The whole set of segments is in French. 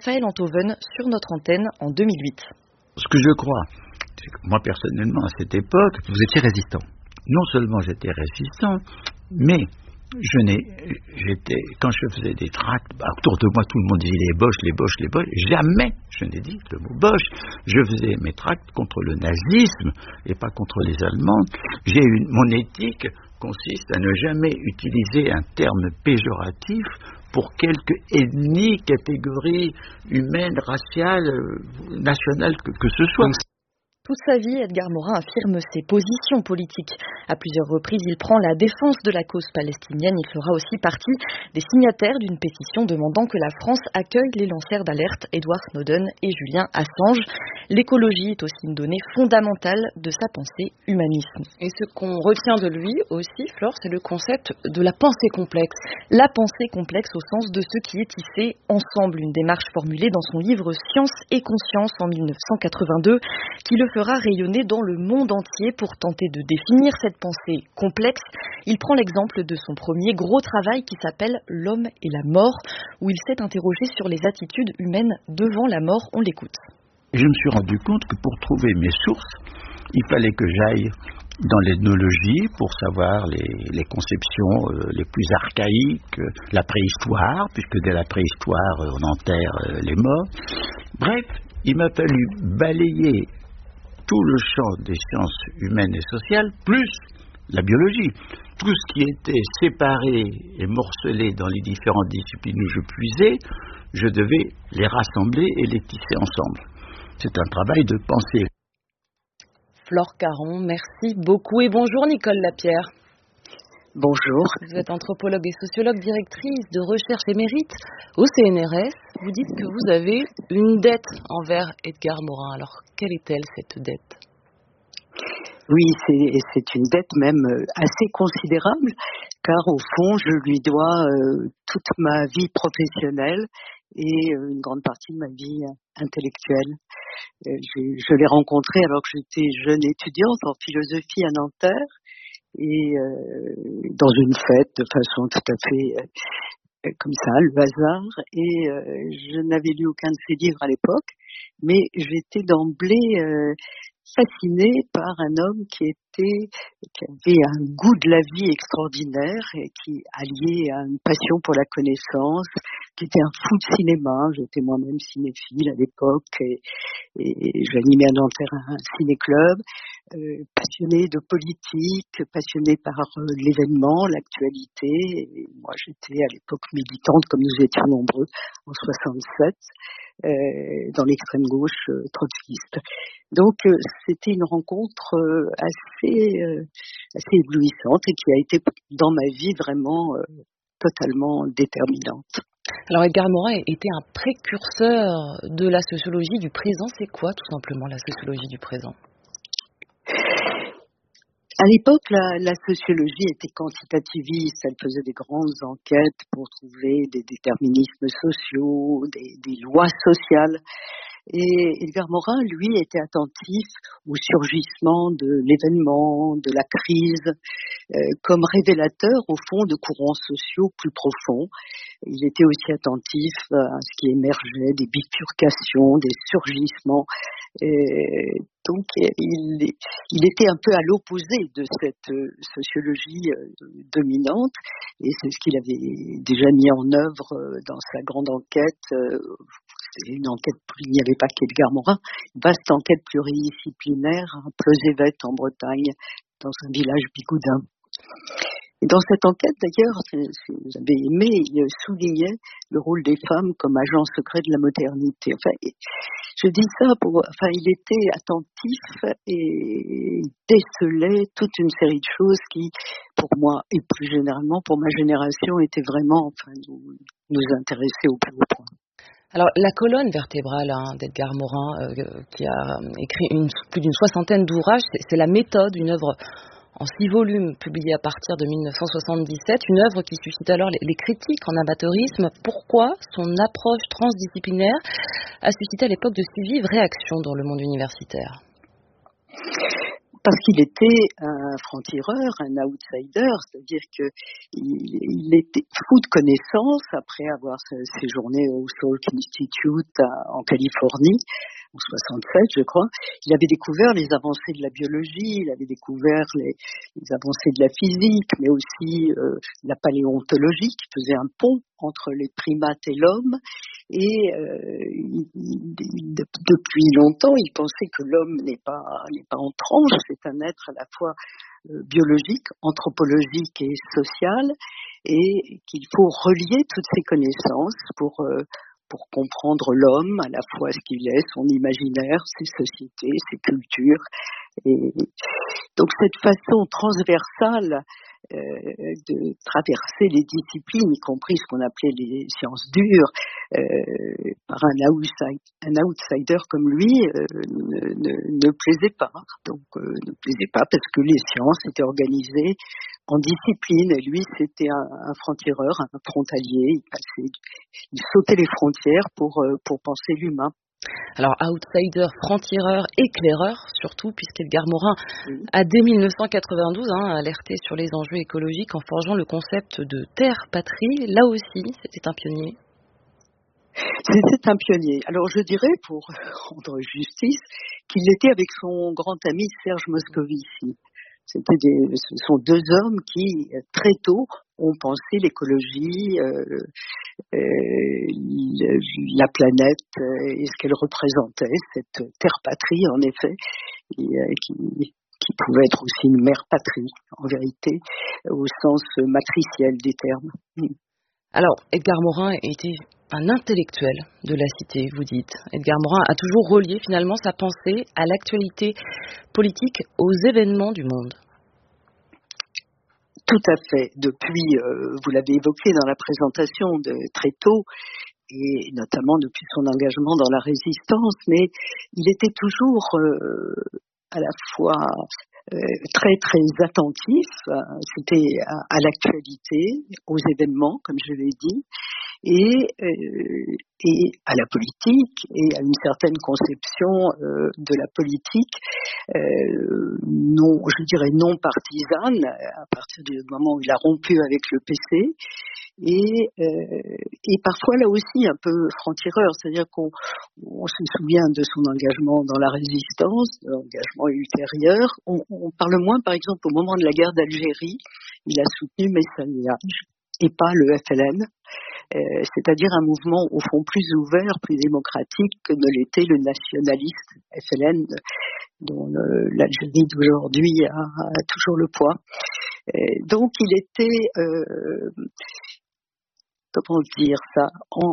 Raphaël Enthoven sur notre antenne en 2008. Ce que je crois, c'est que moi personnellement à cette époque, vous étiez résistant. Non seulement j'étais résistant, mais quand je faisais des tracts, autour de moi tout le monde disait les Boches, les Boches, les Boches. Jamais je n'ai dit le mot Boche. Je faisais mes tracts contre le nazisme et pas contre les Allemands. Mon éthique consiste à ne jamais utiliser un terme péjoratif pour quelque ethnie, catégorie humaine, raciale, nationale que ce soit. Toute sa vie, Edgar Morin affirme ses positions politiques. À plusieurs reprises, il prend la défense de la cause palestinienne. Il fera aussi partie des signataires d'une pétition demandant que la France accueille les lanceurs d'alerte Edward Snowden et Julian Assange. L'écologie est aussi une donnée fondamentale de sa pensée humaniste. Et ce qu'on retient de lui aussi, Flore, c'est le concept de la pensée complexe. La pensée complexe au sens de ce qui est tissé ensemble, une démarche formulée dans son livre Science et conscience en 1982, qui le fera rayonner dans le monde entier pour tenter de définir cette pensée complexe. Il prend l'exemple de son premier gros travail qui s'appelle L'homme et la mort, où il s'est interrogé sur les attitudes humaines devant la mort. On l'écoute. Je me suis rendu compte que pour trouver mes sources, il fallait que j'aille dans l'ethnologie pour savoir les conceptions les plus archaïques, la préhistoire, puisque dès la préhistoire on enterre les morts. Bref, il m'a fallu balayer tout le champ des sciences humaines et sociales, plus la biologie. Tout ce qui était séparé et morcelé dans les différentes disciplines où je puisais, je devais les rassembler et les tisser ensemble. C'est un travail de pensée. Flore Caron, merci beaucoup et bonjour Nicole Lapierre. Bonjour. Vous êtes anthropologue et sociologue, directrice de recherche émérite au CNRS. Vous dites que vous avez une dette envers Edgar Morin. Alors, quelle est-elle, cette dette ? Oui, c'est une dette même assez considérable, car au fond, je lui dois toute ma vie professionnelle et une grande partie de ma vie intellectuelle. Je l'ai rencontré alors que j'étais jeune étudiante en philosophie à Nanterre, et dans une fête de façon tout à fait comme ça, le hasard, et je n'avais lu aucun de ses livres à l'époque, mais j'étais d'emblée fascinée par un homme qui avait un goût de la vie extraordinaire et qui alliait à une passion pour la connaissance, qui était un fou de cinéma. J'étais moi-même cinéphile à l'époque et j'animais à Nanterre un ciné-club, passionné de politique, passionné par l'événement, l'actualité. Et moi, j'étais à l'époque militante, comme nous étions nombreux, en 67. Dans l'extrême gauche trotskiste. Donc c'était une rencontre assez éblouissante et qui a été dans ma vie vraiment totalement déterminante. Alors Edgar Morin était un précurseur de la sociologie du présent. C'est quoi tout simplement la sociologie du présent ? À l'époque, la sociologie était quantitativiste, elle faisait des grandes enquêtes pour trouver des déterminismes sociaux, des lois sociales. Et Edgar Morin, lui, était attentif au surgissement de l'événement, de la crise, comme révélateur, au fond, de courants sociaux plus profonds. Il était aussi attentif à ce qui émergeait, des bifurcations, des surgissements. Donc, il était un peu à l'opposé de cette sociologie dominante, et c'est ce qu'il avait déjà mis en œuvre dans sa grande enquête. C'est une enquête, il n'y avait pas qu'Edgar Morin, une vaste enquête pluridisciplinaire à Pleusévet en Bretagne, dans un village bigoudin. Et dans cette enquête, d'ailleurs, si vous avez aimé, il soulignait le rôle des femmes comme agents secrets de la modernité. Enfin, je dis ça il était attentif et décelait toute une série de choses qui, pour moi, et plus généralement pour ma génération, étaient vraiment, nous intéressaient au plus haut point. Alors, la colonne vertébrale d'Edgar Morin, qui a écrit plus d'une soixantaine d'ouvrages, c'est la méthode, une œuvre en 6 volumes publiée à partir de 1977, une œuvre qui suscite alors les critiques en amateurisme. Pourquoi son approche transdisciplinaire a suscité à l'époque de si vives réactions dans le monde universitaire ? parce qu'il était un franc-tireur, un outsider, c'est-à-dire qu'il était fou de connaissances après avoir séjourné au Salk Institute en Californie, en 67, je crois. Il avait découvert les avancées de la biologie, il avait découvert les avancées de la physique, mais aussi la paléontologie qui faisait un pont entre les primates et l'homme. Et depuis longtemps, il pensait que l'homme n'est pas en tranche, c'est un être à la fois biologique, anthropologique et social, et qu'il faut relier toutes ces connaissances pour comprendre l'homme, à la fois ce qu'il est, son imaginaire, ses sociétés, ses cultures. Et donc cette façon transversale de traverser les disciplines, y compris ce qu'on appelait les sciences dures, par un outsider comme lui, ne plaisait pas. Donc ne plaisait pas parce que les sciences étaient organisées en discipline, et lui c'était un franc-tireur, un frontalier, il sautait les frontières pour penser l'humain. Alors, outsider, franc-tireur, éclaireur, surtout, puisqu'Edgar Morin a dès 1992 alerté sur les enjeux écologiques en forgeant le concept de terre-patrie. Là aussi, c'était un pionnier. C'était un pionnier. Alors, je dirais, pour rendre justice, qu'il était avec son grand ami Serge Moscovici. Ce sont deux hommes qui, très tôt, ont pensé l'écologie, la planète et ce qu'elle représentait, cette terre-patrie, en effet, qui pouvait être aussi une mère-patrie, en vérité, au sens matriciel des termes. Alors, Edgar Morin était un intellectuel de la cité, vous dites. Edgar Morin a toujours relié finalement sa pensée à l'actualité politique, aux événements du monde. Tout à fait. Depuis, vous l'avez évoqué dans la présentation très tôt, et notamment depuis son engagement dans la résistance, mais il était toujours à la fois très très attentif, c'était à l'actualité, aux événements, comme je l'ai dit, et à la politique et à une certaine conception de la politique non, je dirais non partisane, à partir du moment où il a rompu avec le PC, et parfois là aussi un peu franc-tireur, c'est-à-dire qu'on se souvient de son engagement dans la résistance, de l'engagement ultérieur. On parle moins, par exemple, au moment de la guerre d'Algérie, il a soutenu Messaliage et pas le FLN. C'est-à-dire un mouvement au fond plus ouvert, plus démocratique que ne l'était le nationaliste FLN, dont l'Algérie d'aujourd'hui a toujours le poids. Donc il était, comment dire ça,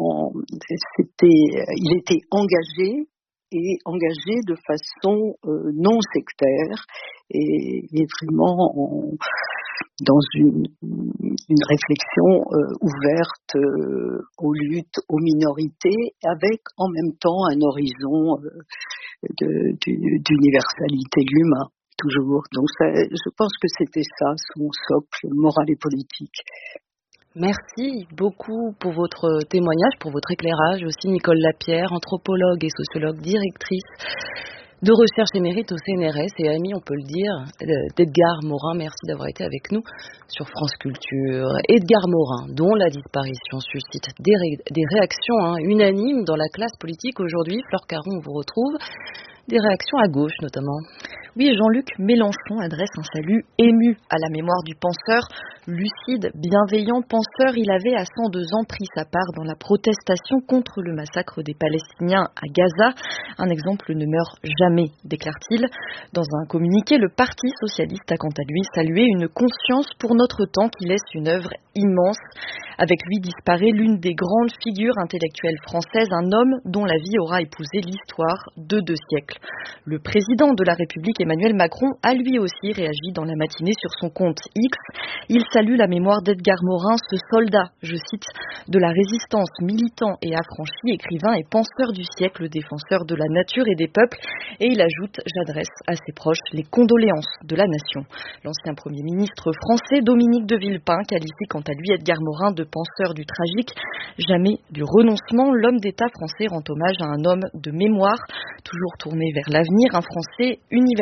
il était engagé de façon non sectaire et vraiment dans une réflexion ouverte aux luttes, aux minorités, avec en même temps un horizon d'universalité de l'humain, toujours. Donc je pense que c'était ça, son socle moral et politique. Merci beaucoup pour votre témoignage, pour votre éclairage. Aussi Nicole Lapierre, anthropologue et sociologue, directrice de recherche émérite au CNRS et amie, on peut le dire, d'Edgar Morin. Merci d'avoir été avec nous sur France Culture. Edgar Morin, dont la disparition suscite des réactions unanimes dans la classe politique aujourd'hui. Fleur Caron, on vous retrouve. Des réactions à gauche notamment. Oui, Jean-Luc Mélenchon adresse un salut ému à la mémoire du penseur. Lucide, bienveillant penseur, il avait à 102 ans pris sa part dans la protestation contre le massacre des Palestiniens à Gaza. Un exemple ne meurt jamais, déclare-t-il. Dans un communiqué, le Parti socialiste a quant à lui salué une conscience pour notre temps qui laisse une œuvre immense. Avec lui disparaît l'une des grandes figures intellectuelles françaises, un homme dont la vie aura épousé l'histoire de 2 siècles. Le président de la République, Emmanuel Macron, a lui aussi réagi dans la matinée sur son compte X. Il salue la mémoire d'Edgar Morin, ce soldat, je cite, de la résistance, militant et affranchi, écrivain et penseur du siècle, défenseur de la nature et des peuples. Et il ajoute, j'adresse à ses proches les condoléances de la nation. L'ancien Premier ministre français, Dominique de Villepin, qualifie quant à lui Edgar Morin de penseur du tragique, jamais du renoncement. L'homme d'État français rend hommage à un homme de mémoire, toujours tourné vers l'avenir, un Français universel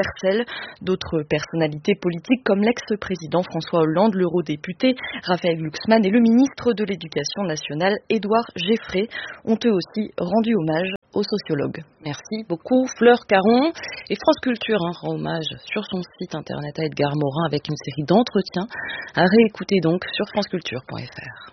universelle. D'autres personnalités politiques comme l'ex-président François Hollande, l'eurodéputé Raphaël Glucksmann et le ministre de l'Éducation nationale Édouard Geffray ont eux aussi rendu hommage aux sociologues. Merci beaucoup Fleur Caron. Et France Culture rend hommage sur son site internet à Edgar Morin avec une série d'entretiens à réécouter donc sur franceculture.fr.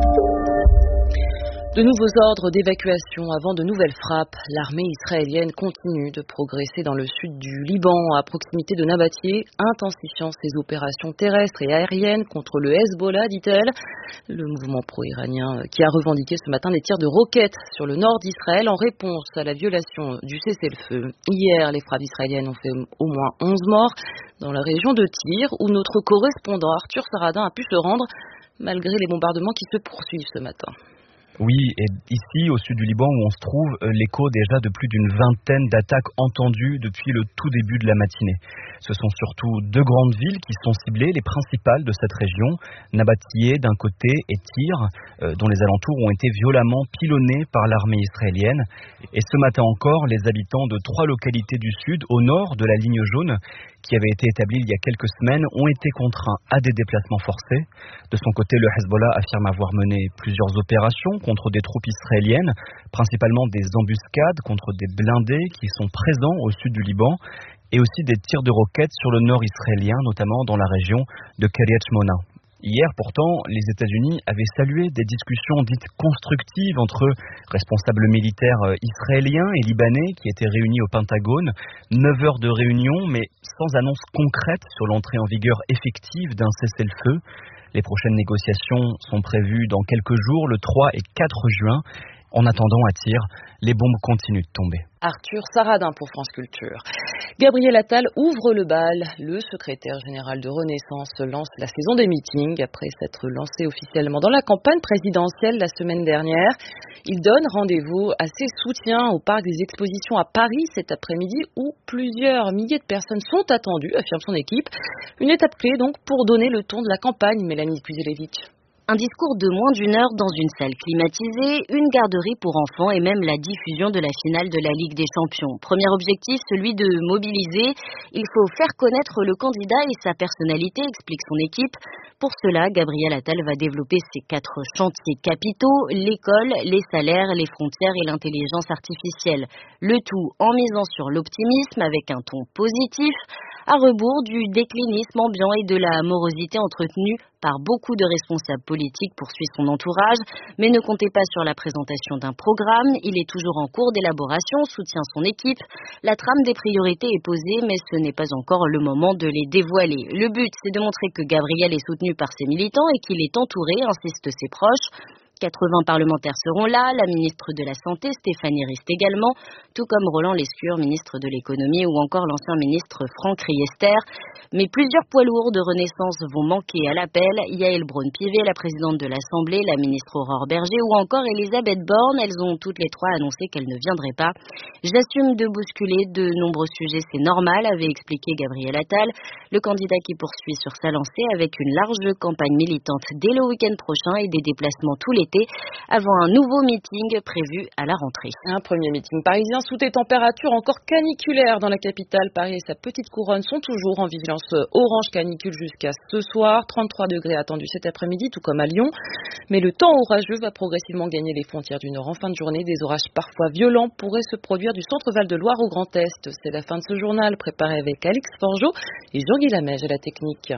De nouveaux ordres d'évacuation avant de nouvelles frappes. L'armée israélienne continue de progresser dans le sud du Liban, à proximité de Nabatieh, intensifiant ses opérations terrestres et aériennes contre le Hezbollah, dit-elle. Le mouvement pro-iranien qui a revendiqué ce matin des tirs de roquettes sur le nord d'Israël en réponse à la violation du cessez-le-feu. Hier, les frappes israéliennes ont fait au moins 11 morts dans la région de Tyr, où notre correspondant Arthur Saradin a pu se rendre, malgré les bombardements qui se poursuivent ce matin. Oui, et ici, au sud du Liban, où on se trouve, l'écho déjà de plus d'une vingtaine d'attaques entendues depuis le tout début de la matinée. Ce sont surtout deux grandes villes qui sont ciblées, les principales de cette région, Nabatieh d'un côté et Tyr, dont les alentours ont été violemment pilonnés par l'armée israélienne. Et ce matin encore, les habitants de 3 localités du sud, au nord de la ligne jaune, qui avait été établie il y a quelques semaines, ont été contraints à des déplacements forcés. De son côté, le Hezbollah affirme avoir mené plusieurs opérations contre des troupes israéliennes, principalement des embuscades contre des blindés qui sont présents au sud du Liban, et aussi des tirs de roquettes sur le nord israélien, notamment dans la région de Kiryat Shmona. Hier, pourtant, les États-Unis avaient salué des discussions dites constructives entre responsables militaires israéliens et libanais qui étaient réunis au Pentagone. 9 heures de réunion, mais sans annonce concrète sur l'entrée en vigueur effective d'un cessez-le-feu. Les prochaines négociations sont prévues dans quelques jours, le 3 et 4 juin. En attendant, à Tyr, les bombes continuent de tomber. Arthur Saradin pour France Culture. Gabriel Attal ouvre le bal. Le secrétaire général de Renaissance lance la saison des meetings après s'être lancé officiellement dans la campagne présidentielle la semaine dernière. Il donne rendez-vous à ses soutiens au parc des expositions à Paris cet après-midi où plusieurs milliers de personnes sont attendues, affirme son équipe. Une étape clé donc pour donner le ton de la campagne, Mélanie Kuzelevich. Un discours de moins d'une heure dans une salle climatisée, une garderie pour enfants et même la diffusion de la finale de la Ligue des Champions. Premier objectif, celui de mobiliser. Il faut faire connaître le candidat et sa personnalité, explique son équipe. Pour cela, Gabriel Attal va développer ses 4 chantiers capitaux, l'école, les salaires, les frontières et l'intelligence artificielle. Le tout en misant sur l'optimisme avec un ton positif, à rebours du déclinisme ambiant et de la morosité entretenue par beaucoup de responsables politiques, poursuit son entourage. Mais ne comptez pas sur la présentation d'un programme, il est toujours en cours d'élaboration, soutient son équipe. La trame des priorités est posée, mais ce n'est pas encore le moment de les dévoiler. Le but, c'est de montrer que Gabriel est soutenu par ses militants et qu'il est entouré, insistent ses proches. 80 parlementaires seront là, la ministre de la Santé, Stéphanie Rist également, tout comme Roland Lescure, ministre de l'Économie, ou encore l'ancien ministre Franck Riester. Mais plusieurs poids lourds de Renaissance vont manquer à l'appel. Yael Braun-Pivet, la présidente de l'Assemblée, la ministre Aurore Berger ou encore Elisabeth Borne. Elles ont toutes les 3 annoncé qu'elles ne viendraient pas. J'assume de bousculer de nombreux sujets, c'est normal, avait expliqué Gabriel Attal, le candidat qui poursuit sur sa lancée avec une large campagne militante dès le week-end prochain et des déplacements tout l'été avant un nouveau meeting prévu à la rentrée. Un premier meeting parisien sous des températures encore caniculaires dans la capitale. Paris et sa petite couronne sont toujours en vigilance orange canicule jusqu'à ce soir. 33 degrés attendus cet après-midi, tout comme à Lyon. Mais le temps orageux va progressivement gagner les frontières du Nord en fin de journée. Des orages parfois violents pourraient se produire du centre Val-de-Loire au Grand Est. C'est la fin de ce journal préparé avec Alix Forgeot et Jean-Guy Lamège à la technique.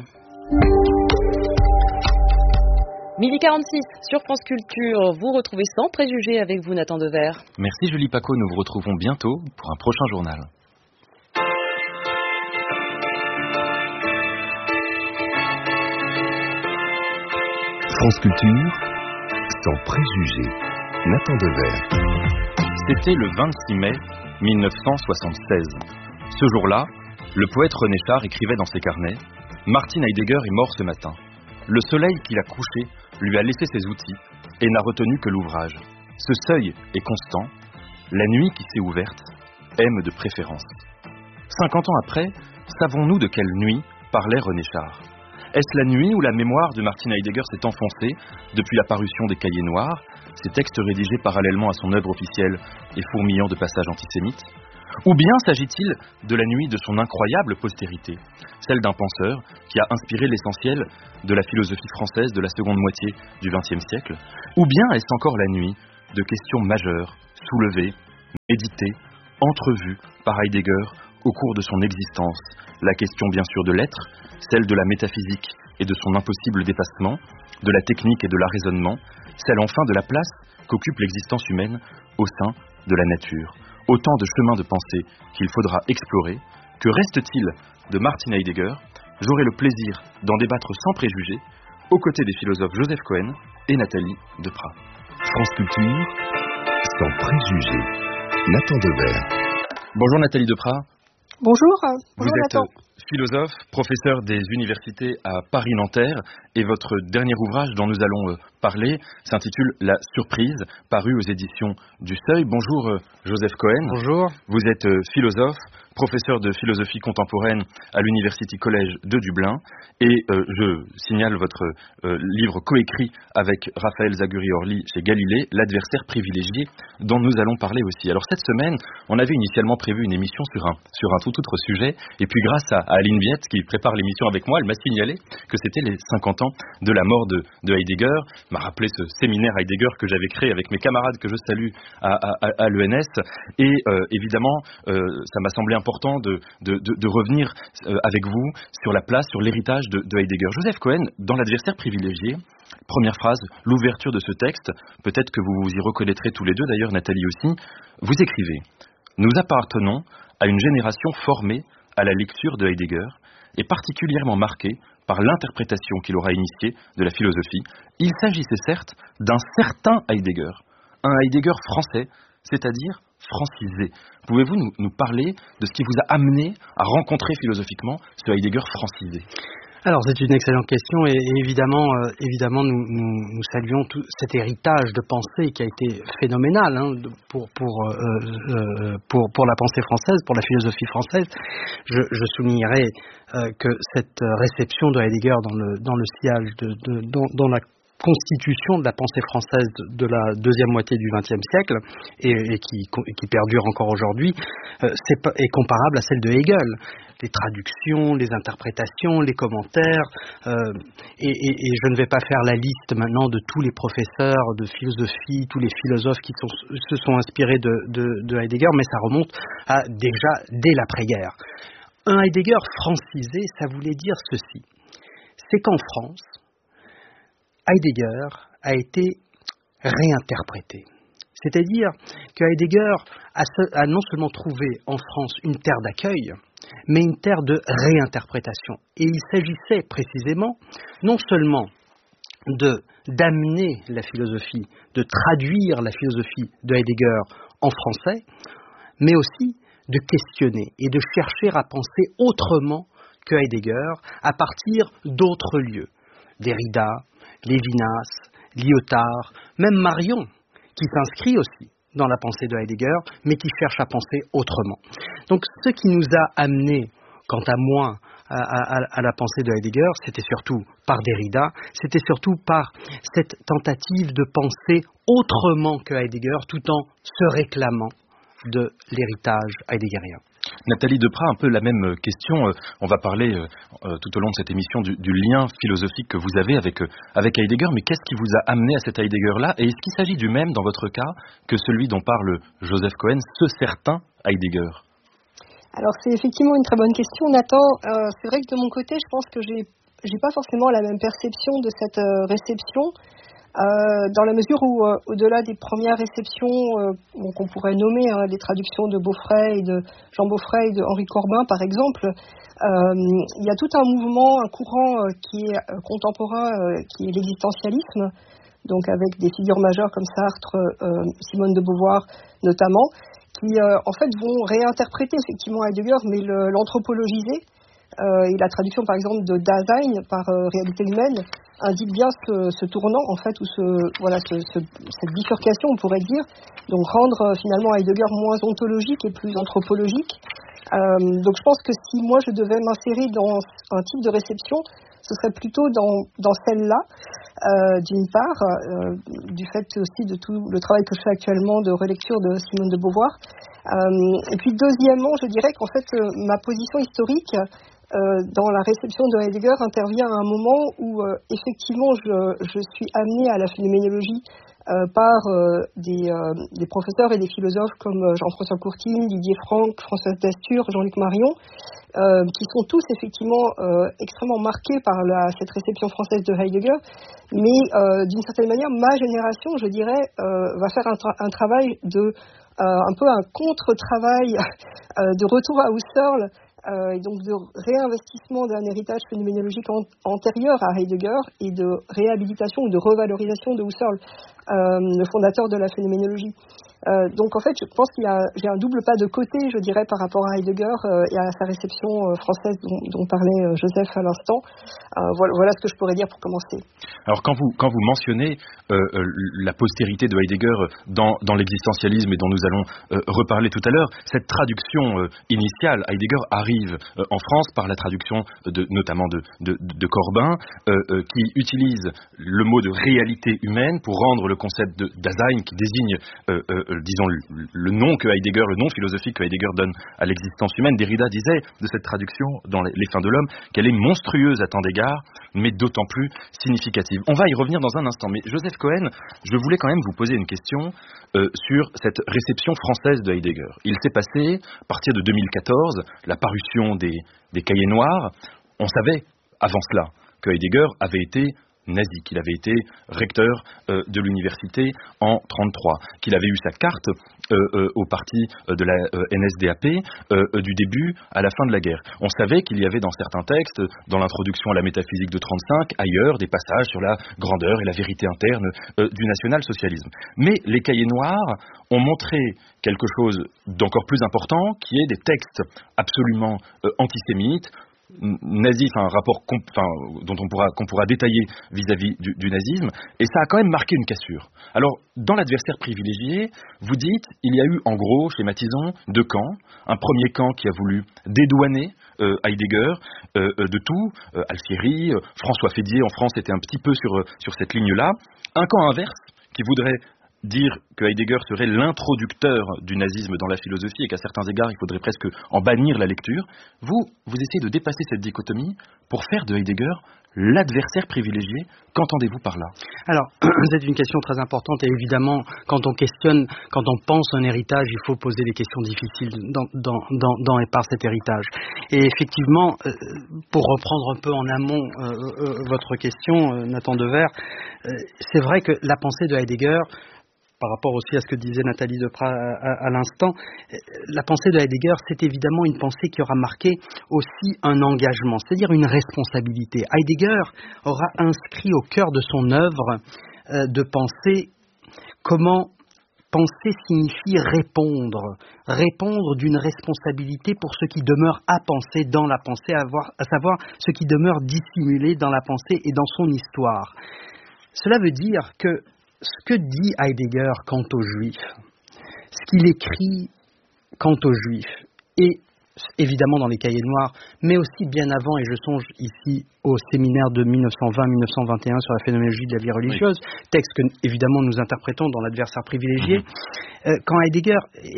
12h46 sur France Culture. Vous retrouvez Sans préjugés avec vous, Nathan Dever. Merci Julie Paco, nous vous retrouvons bientôt pour un prochain journal. France Culture, Sans préjugés, Nathan Dever. C'était le 26 mai 1976. Ce jour-là, le poète René Char écrivait dans ses carnets « Martin Heidegger est mort ce matin. Le soleil qui l'a couché lui a laissé ses outils et n'a retenu que l'ouvrage. Ce seuil est constant. La nuit qui s'est ouverte aime de préférence. » 50 ans après, savons-nous de quelle nuit parlait René Char ? Est-ce la nuit où la mémoire de Martin Heidegger s'est enfoncée depuis la parution des Cahiers noirs, ces textes rédigés parallèlement à son œuvre officielle et fourmillant de passages antisémites ? Ou bien s'agit-il de la nuit de son incroyable postérité, celle d'un penseur qui a inspiré l'essentiel de la philosophie française de la seconde moitié du XXe siècle? Ou bien est-ce encore la nuit de questions majeures, soulevées, méditées, entrevues par Heidegger au cours de son existence? La question bien sûr de l'être, celle de la métaphysique et de son impossible dépassement, de la technique et de l'arraisonnement, celle enfin de la place qu'occupe l'existence humaine au sein de la nature. Autant de chemins de pensée qu'il faudra explorer. Que reste-t-il de Martin Heidegger? J'aurai le plaisir d'en débattre sans préjugés, aux côtés des philosophes Joseph Cohen et Nathalie Deprat. France Culture, sans préjugés. Nathan Devers. Bonjour Nathalie Deprat. Bonjour. Vous êtes philosophe, professeur des universités à Paris-Nanterre, et votre dernier ouvrage dont nous allons parler s'intitule La Surprise, paru aux éditions du Seuil. Bonjour Joseph Cohen. Bonjour. Vous êtes philosophe, professeur de philosophie contemporaine à l'University College de Dublin, et je signale votre livre coécrit avec Raphaël Zaguri-Orly chez Galilée, L'adversaire privilégié, dont nous allons parler aussi. Alors cette semaine, on avait initialement prévu une émission sur un tout autre sujet, et puis grâce à Aline Viette qui prépare l'émission avec moi, elle m'a signalé que c'était les 50 ans de la mort de Heidegger, m'a rappelé ce séminaire Heidegger que j'avais créé avec mes camarades que je salue à l'ENS, et évidemment ça m'a semblé important de revenir avec vous sur la place, sur l'héritage de Heidegger. Joseph Cohen, dans L'adversaire privilégié, première phrase, l'ouverture de ce texte, peut-être que vous vous y reconnaîtrez tous les deux, d'ailleurs Nathalie aussi, vous écrivez « Nous appartenons à une génération formée à la lecture de Heidegger et particulièrement marquée par l'interprétation qu'il aura initiée de la philosophie. Il s'agissait certes d'un certain Heidegger, un Heidegger français, c'est-à-dire francisé. Pouvez-vous nous parler de ce qui vous a amené à rencontrer philosophiquement ce Heidegger francisé ? Alors c'est une excellente question et évidemment nous saluons tout cet héritage de pensée qui a été phénoménal pour la pensée française, pour la philosophie française. Je soulignerai que cette réception de Heidegger dans le sillage dans la constitution de la pensée française de la deuxième moitié du XXe siècle et qui perdure encore aujourd'hui est comparable à celle de Hegel. Les traductions, les interprétations, les commentaires et je ne vais pas faire la liste maintenant de tous les professeurs de philosophie, tous les philosophes qui se sont inspirés de Heidegger, mais ça remonte à déjà dès l'après-guerre. Un Heidegger francisé, ça voulait dire ceci, c'est qu'en France, Heidegger a été réinterprété. C'est-à-dire que Heidegger a non seulement trouvé en France une terre d'accueil, mais une terre de réinterprétation. Et il s'agissait précisément non seulement d'amener la philosophie, de traduire la philosophie de Heidegger en français, mais aussi de questionner et de chercher à penser autrement que Heidegger à partir d'autres lieux. Derrida, Lévinas, Lyotard, même Marion, qui s'inscrit aussi dans la pensée de Heidegger, mais qui cherche à penser autrement. Donc ce qui nous a amené, quant à moi, à la pensée de Heidegger, c'était surtout par Derrida, c'était surtout par cette tentative de penser autrement que Heidegger, tout en se réclamant de l'héritage heideggerien. Nathalie Deprat, un peu la même question. On va parler tout au long de cette émission du lien philosophique que vous avez avec Heidegger, mais qu'est-ce qui vous a amené à cet Heidegger-là? Et est-ce qu'il s'agit du même, dans votre cas, que celui dont parle Joseph Cohen, ce certain Heidegger? Alors c'est effectivement une très bonne question, Nathan. C'est vrai que de mon côté, je pense que j'ai pas forcément la même perception de cette réception. Dans la mesure où, au-delà des premières réceptions qu'on pourrait nommer les traductions de Beaufray et de Jean Beaufray et de Henri Corbin, par exemple, il y a tout un mouvement, un courant qui est contemporain, qui est l'existentialisme, donc avec des figures majeures comme Sartre, Simone de Beauvoir notamment, qui en fait vont réinterpréter effectivement Heidegger, mais l'anthropologiser. Et la traduction par exemple de Dasein par réalité humaine indique bien ce tournant en fait, ou cette bifurcation on pourrait dire, donc rendre finalement Heidegger moins ontologique et plus anthropologique. Donc je pense que si moi je devais m'insérer dans un type de réception, ce serait plutôt dans celle-là, d'une part, du fait aussi de tout le travail que je fais actuellement de relecture de Simone de Beauvoir. Et puis deuxièmement, je dirais qu'en fait, ma position historique dans la réception de Heidegger intervient à un moment où effectivement je suis amenée à la phénoménologie par des professeurs et des philosophes comme Jean-François Courtine, Didier Franck, Françoise Dastur, Jean-Luc Marion, qui sont tous effectivement extrêmement marqués par cette réception française de Heidegger, mais d'une certaine manière, ma génération, je dirais, va faire un travail un peu un contre-travail de retour à Husserl, et donc de réinvestissement d'un héritage phénoménologique antérieur à Heidegger et de réhabilitation ou de revalorisation de Husserl, le fondateur de la phénoménologie. Donc en fait, je pense qu'il y a un double pas de côté, je dirais, par rapport à Heidegger et à sa réception française dont parlait Joseph à l'instant. Voilà ce que je pourrais dire pour commencer. Alors quand vous mentionnez la postérité de Heidegger dans l'existentialisme et dont nous allons reparler tout à l'heure, cette traduction initiale, Heidegger arrive en France par la traduction notamment de Corbin, qui utilise le mot de réalité humaine pour rendre le concept de Dasein, qui désigne disons le nom philosophique que Heidegger donne à l'existence humaine. Derrida disait de cette traduction dans Les Fins de l'homme qu'elle est monstrueuse à tant d'égards, mais d'autant plus significative. On va y revenir dans un instant, mais Joseph Cohen, je voulais quand même vous poser une question sur cette réception française de Heidegger. Il s'est passé, à partir de 2014, la parution des Cahiers noirs. On savait, avant cela, que Heidegger avait été nazi, qu'il avait été recteur de l'université en 1933, qu'il avait eu sa carte au parti de la NSDAP du début à la fin de la guerre. On savait qu'il y avait dans certains textes, dans l'introduction à la métaphysique de 1935, ailleurs, des passages sur la grandeur et la vérité interne du national-socialisme. Mais les Cahiers noirs ont montré quelque chose d'encore plus important, qui est des textes absolument antisémites, nazi, un rapport qu'on pourra détailler vis-à-vis du nazisme, et ça a quand même marqué une cassure. Alors, dans l'adversaire privilégié, vous dites, il y a eu en gros, schématisons, deux camps. Un premier camp qui a voulu dédouaner Heidegger de tout, Alfieri, François Fédier en France était un petit peu sur cette ligne-là. Un camp inverse qui voudrait dire que Heidegger serait l'introducteur du nazisme dans la philosophie et qu'à certains égards il faudrait presque en bannir la lecture. Vous essayez de dépasser cette dichotomie pour faire de Heidegger l'adversaire privilégié. Qu'entendez-vous par là? Alors, c'est une question très importante et évidemment, quand on pense un héritage, il faut poser des questions difficiles dans et par cet héritage. Et effectivement, pour reprendre un peu en amont votre question, Nathan Dever, c'est vrai que la pensée de Heidegger, par rapport aussi à ce que disait Nathalie Deprat à l'instant, la pensée de Heidegger, c'est évidemment une pensée qui aura marqué aussi un engagement, c'est-à-dire une responsabilité. Heidegger aura inscrit au cœur de son œuvre de pensée comment penser signifie répondre d'une responsabilité pour ce qui demeure à penser dans la pensée, à savoir ce qui demeure dissimulé dans la pensée et dans son histoire. Cela veut dire que ce que dit Heidegger quant aux Juifs, ce qu'il écrit quant aux Juifs, et évidemment dans les Cahiers noirs, mais aussi bien avant, et je songe ici au séminaire de 1920-1921 sur la phénoménologie de la vie religieuse, texte que évidemment nous interprétons dans l'adversaire privilégié, quand Heidegger,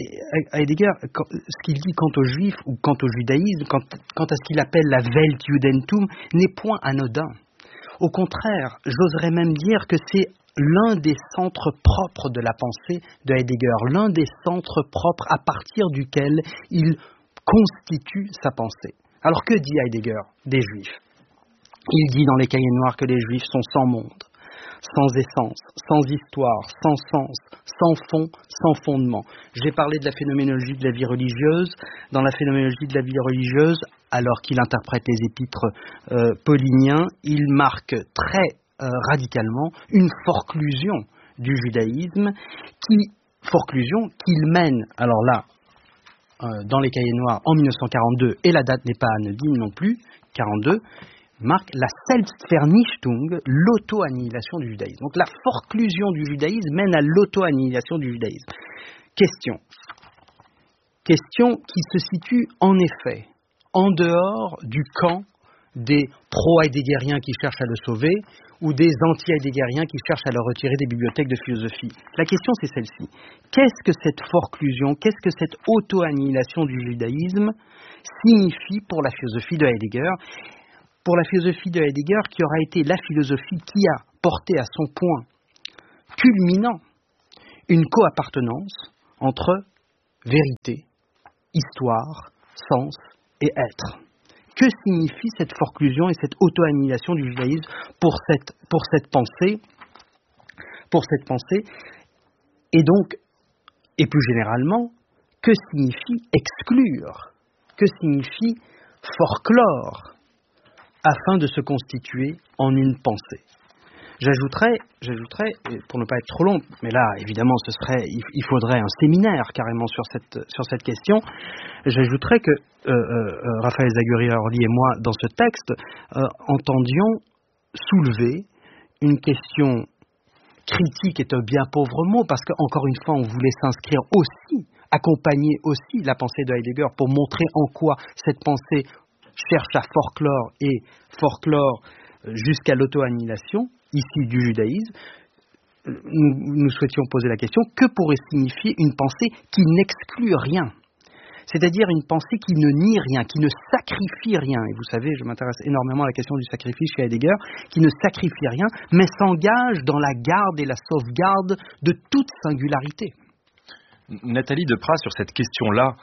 ce qu'il dit quant aux Juifs ou quant au judaïsme, quant à ce qu'il appelle la Weltjudentum, n'est point anodin. Au contraire, j'oserais même dire que c'est l'un des centres propres de la pensée de Heidegger, l'un des centres propres à partir duquel il constitue sa pensée. Alors que dit Heidegger des Juifs? Il dit dans les Cahiers noirs que les Juifs sont sans monde, sans essence, sans histoire, sans sens, sans fond, sans fondement. J'ai parlé de la phénoménologie de la vie religieuse. Dans la phénoménologie de la vie religieuse, alors qu'il interprète les épîtres pauliniens, il marque très radicalement une forclusion du judaïsme, forclusion qu'il mène, alors là, dans les Cahiers noirs en 1942, et la date n'est pas anodine non plus, 42, marque la Selbstvernichtung, l'auto-annihilation du judaïsme. Donc la forclusion du judaïsme mène à l'auto-annihilation du judaïsme. Question qui se situe en effet en dehors du camp des pro-heideggeriens qui cherchent à le sauver ou des anti-heideggeriens qui cherchent à le retirer des bibliothèques de philosophie. La question, c'est celle-ci. Qu'est-ce que cette forclusion, qu'est-ce que cette auto-annihilation du judaïsme signifie pour la philosophie de Heidegger? Pour la philosophie de Heidegger, qui aura été la philosophie qui a porté à son point culminant une coappartenance entre vérité, histoire, sens et être. Que signifie cette forclusion et cette auto-annihilation du judaïsme pour cette pensée et donc, et plus généralement, que signifie exclure? Que signifie forclore afin de se constituer en une pensée? J'ajouterais, pour ne pas être trop long, mais là, évidemment, il faudrait un séminaire carrément sur cette question. J'ajouterais que Raphaël Zagury-Orly et moi, dans ce texte, entendions soulever une question critique est un bien pauvre mot, parce qu'encore une fois, on voulait s'inscrire aussi, accompagner aussi la pensée de Heidegger pour montrer en quoi cette pensée cherche à forclore jusqu'à l'auto-annihilation, issue du judaïsme. Nous souhaitions poser la question, que pourrait signifier une pensée qui n'exclut rien? C'est-à-dire une pensée qui ne nie rien, qui ne sacrifie rien. Et vous savez, je m'intéresse énormément à la question du sacrifice chez Heidegger, qui ne sacrifie rien, mais s'engage dans la garde et la sauvegarde de toute singularité. Nathalie Depraz, sur cette question-là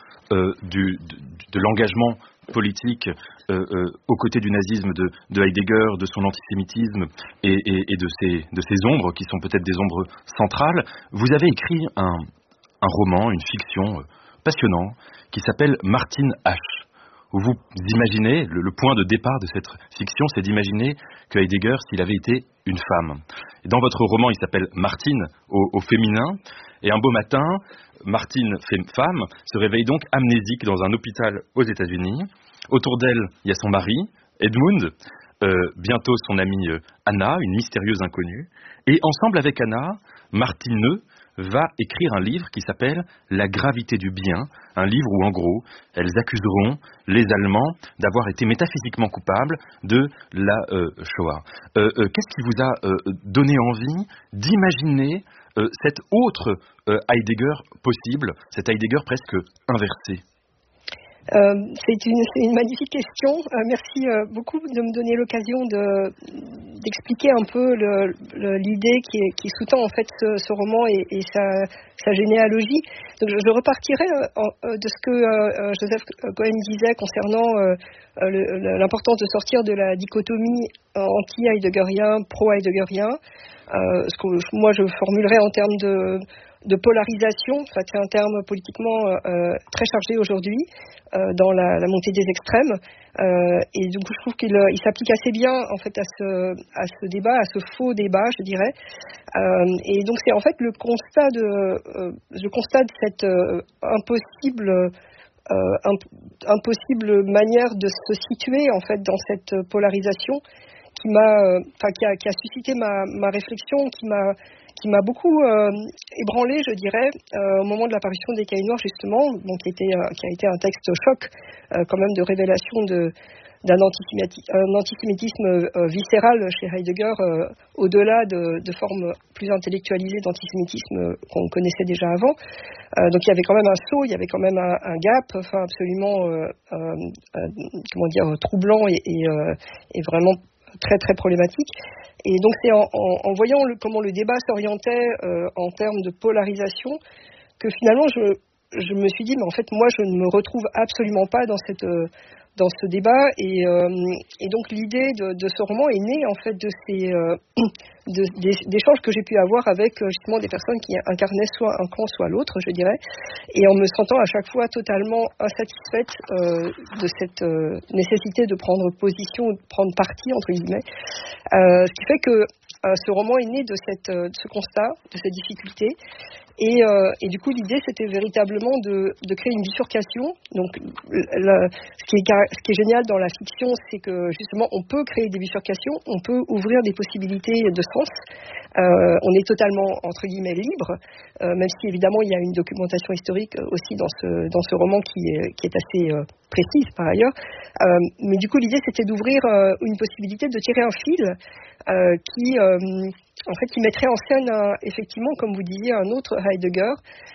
de l'engagement politique aux côtés du nazisme de Heidegger, de son antisémitisme et de ses ombres, qui sont peut-être des ombres centrales, vous avez écrit un roman, une fiction passionnant, qui s'appelle Martine H. Où vous imaginez, le point de départ de cette fiction, c'est d'imaginer que Heidegger, s'il avait été une femme. Et dans votre roman, il s'appelle Martine au féminin, et un beau matin, Martine, femme, se réveille donc amnésique dans un hôpital aux États-Unis. Autour d'elle, il y a son mari, Edmund, bientôt son amie Anna, une mystérieuse inconnue. Et ensemble avec Anna, Martine va écrire un livre qui s'appelle La gravité du bien, un livre où en gros, elles accuseront les Allemands d'avoir été métaphysiquement coupables de la Shoah. Qu'est-ce qui vous a donné envie d'imaginer cet autre Heidegger possible, cet Heidegger presque inversé? C'est une magnifique question. Merci beaucoup de me donner l'occasion d'expliquer un peu l'idée qui sous-tend en fait ce roman et sa généalogie. Donc je repartirai de ce que Joseph Cohen disait concernant l'importance de sortir de la dichotomie anti-heideggerien, pro-heideggerien. Ce que moi je formulerais en termes de polarisation, c'est un terme politiquement très chargé aujourd'hui dans la montée des extrêmes, et du coup je trouve qu'il s'applique assez bien en fait à ce débat, à ce faux débat, je dirais. Et donc c'est en fait le constat de cette impossible manière de se situer en fait dans cette polarisation qui a suscité ma réflexion, qui m'a beaucoup ébranlé, je dirais, au moment de l'apparition des Cahiers noirs, justement, qui a été un texte choc, quand même, de révélation d'un antisémitisme viscéral chez Heidegger, au-delà de formes plus intellectualisées d'antisémitisme qu'on connaissait déjà avant. Donc il y avait quand même un saut, il y avait quand même un gap, absolument, troublant et vraiment très très problématique. Et donc c'est en voyant comment le débat s'orientait en termes de polarisation que finalement je me suis dit mais en fait moi je ne me retrouve absolument pas dans ce débat et donc l'idée de ce roman est née en fait d'échanges que j'ai pu avoir avec justement des personnes qui incarnaient soit un camp soit l'autre, je dirais, et en me sentant à chaque fois totalement insatisfaite de cette nécessité de prendre position, de prendre parti entre guillemets, ce qui fait que ce roman est né de ce constat, de cette difficulté. Et du coup, l'idée, c'était véritablement de créer une bifurcation. Donc, ce qui est génial dans la fiction, c'est que justement, on peut créer des bifurcations, on peut ouvrir des possibilités de sens. On est totalement, entre guillemets, libre, même si évidemment, il y a une documentation historique aussi dans ce roman qui est assez précise par ailleurs. Mais du coup, l'idée, c'était d'ouvrir une possibilité de tirer un fil qui mettrait en scène effectivement, comme vous disiez, un autre Heidegger,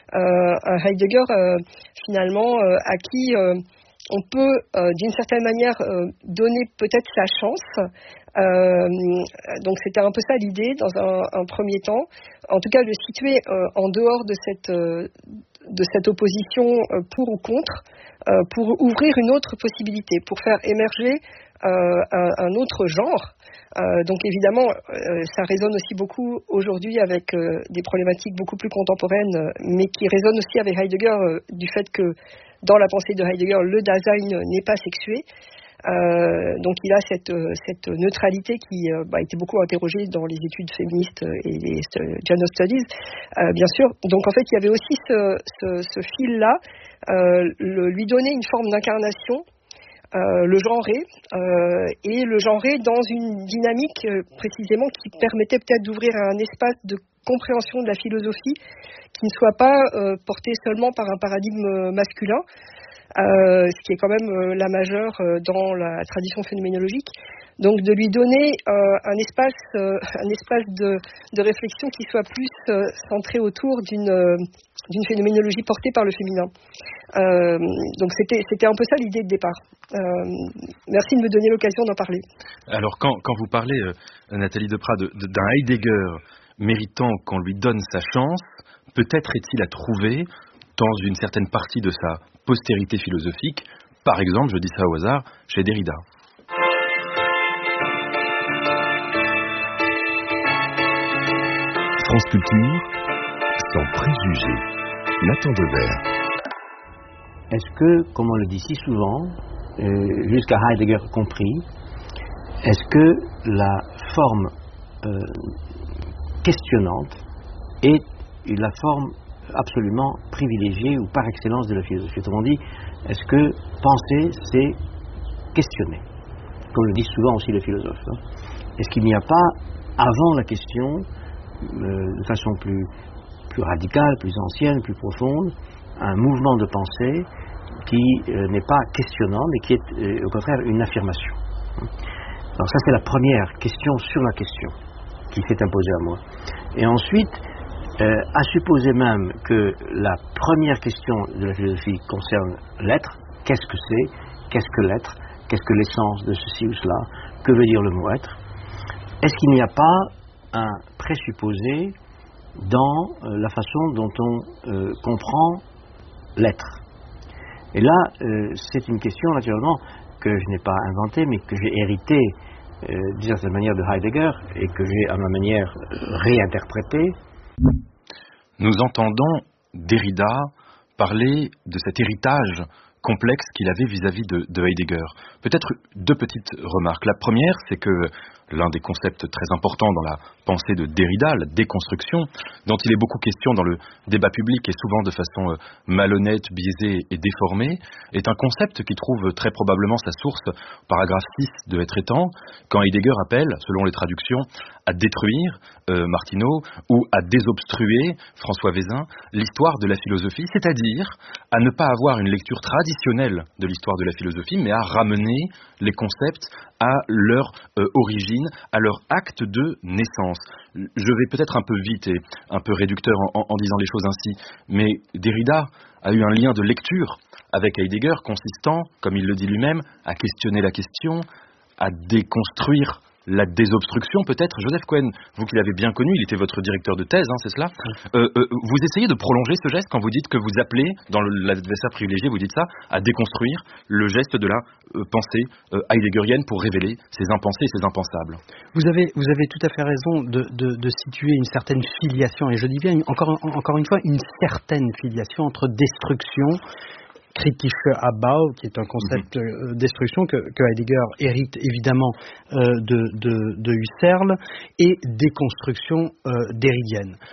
finalement à qui on peut d'une certaine manière donner peut-être sa chance. Donc c'était un peu ça l'idée dans un premier temps, en tout cas de situer en dehors de cette opposition pour ou contre, pour ouvrir une autre possibilité, pour faire émerger un autre genre. Donc évidemment, ça résonne aussi beaucoup aujourd'hui avec des problématiques beaucoup plus contemporaines, mais qui résonnent aussi avec Heidegger, du fait que dans la pensée de Heidegger, le Dasein n'est pas sexué. Donc il a cette neutralité qui a été beaucoup interrogée dans les études féministes et les gender studies, bien sûr. Donc en fait, il y avait aussi ce fil-là, lui donner une forme d'incarnation, le genrer, et le genrer dans une dynamique précisément qui permettait peut-être d'ouvrir un espace de compréhension de la philosophie qui ne soit pas porté seulement par un paradigme masculin, ce qui est quand même la majeure dans la tradition phénoménologique. Donc de lui donner un espace de réflexion qui soit plus centré autour d'une phénoménologie portée par le féminin. Donc c'était un peu ça l'idée de départ. Merci de me donner l'occasion d'en parler. Alors quand vous parlez, Nathalie Deprat, d'un Heidegger méritant qu'on lui donne sa chance, peut-être est-il à trouver dans une certaine partie de sa postérité philosophique, par exemple, je dis ça au hasard, chez Derrida. France Culture, sans préjugés. Nathan Devers. Est-ce que, comme on le dit si souvent, jusqu'à Heidegger compris, est-ce que la forme questionnante est la forme absolument privilégiée ou par excellence de la philosophie? Autrement dit, est-ce que penser, c'est questionner, comme le disent souvent aussi les philosophes, hein? Est-ce qu'il n'y a pas, avant la question, de façon plus radicale, plus ancienne, plus profonde, un mouvement de pensée qui n'est pas questionnant, mais qui est au contraire une affirmation? Alors ça, c'est la première question sur la question qui s'est imposée à moi. Et ensuite, à supposer même que la première question de la philosophie concerne l'être, qu'est-ce que c'est, qu'est-ce que l'être, qu'est-ce que l'essence de ceci ou cela, que veut dire le mot être, est-ce qu'il n'y a pas un présupposé dans la façon dont on comprend l'être? Et là, c'est une question naturellement que je n'ai pas inventée, mais que j'ai héritée d'une certaine manière de Heidegger et que j'ai à ma manière réinterprétée. Nous entendons Derrida parler de cet héritage complexe qu'il avait vis-à-vis de Heidegger. Peut-être deux petites remarques. La première, c'est que l'un des concepts très importants dans la pensée de Derrida, la déconstruction, dont il est beaucoup question dans le débat public et souvent de façon malhonnête, biaisée et déformée, est un concept qui trouve très probablement sa source au paragraphe 6 de Être et temps, quand Heidegger appelle, selon les traductions, à détruire, Martineau, ou à désobstruer, François Vézin, l'histoire de la philosophie, c'est-à-dire à ne pas avoir une lecture traditionnelle de l'histoire de la philosophie, mais à ramener les concepts à leur origine, à leur acte de naissance. Je vais peut-être un peu vite et un peu réducteur en disant les choses ainsi, mais Derrida a eu un lien de lecture avec Heidegger consistant, comme il le dit lui-même, à questionner la question, à déconstruire la désobstruction peut-être. Joseph Cohen, vous qui l'avez bien connu, il était votre directeur de thèse, hein, c'est cela. Vous essayez de prolonger ce geste quand vous dites que vous appelez, dans l'adversaire privilégié, vous dites ça, à déconstruire le geste de la pensée heideggerienne pour révéler ses impensés et ses impensables. Vous avez tout à fait raison de situer une certaine filiation, et je dis bien encore une fois une certaine filiation entre destruction, Kritische Abbau, qui est un concept destruction que Heidegger hérite évidemment de Husserl, et déconstruction derridienne.